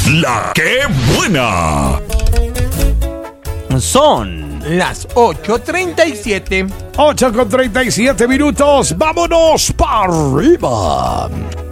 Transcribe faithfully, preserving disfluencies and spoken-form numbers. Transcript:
La que buena. Son las ocho treinta y siete. ocho con treinta y siete minutos. ¡Vámonos para arriba!